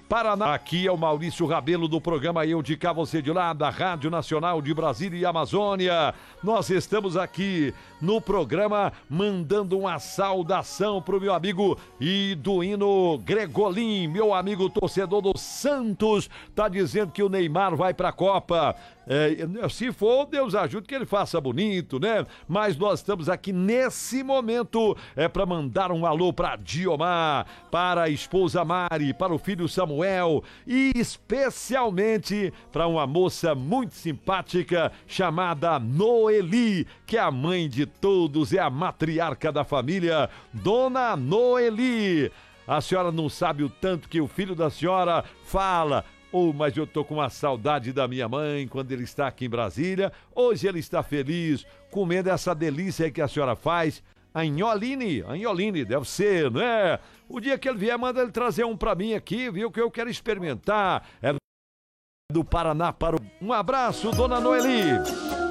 Paraná. Aqui é o Maurício Rabelo do programa Eu de Cá, Você de Lá, da Rádio Nacional de Brasília e Amazônia. Nós estamos aqui no programa mandando uma saudação pro meu amigo Iduino Gregolin, meu amigo torcedor do Santos, tá dizendo que o Neymar vai pra Copa. Se for, Deus ajude que ele faça bonito, né? Mas nós estamos aqui nesse momento para mandar um alô para Diomar, para a esposa Mari, para o filho Samuel e especialmente para uma moça muito simpática chamada Noeli, que é a mãe de todos, é a matriarca da família, Dona Noeli. A senhora não sabe o tanto que o filho da senhora fala. Mas eu tô com uma saudade da minha mãe quando ele está aqui em Brasília. Hoje ele está feliz, comendo essa delícia que a senhora faz. A Anholine, deve ser, não é? O dia que ele vier, manda ele trazer um pra mim aqui, viu? Que eu quero experimentar. É do Paraná para o... Um abraço, Dona Noeli.